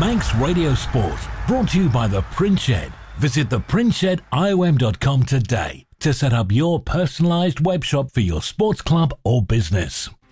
Manx Radio Sport, brought to you by The Print Shed. Visit theprintshediom.com today to set up your personalised web shop for your sports club or business.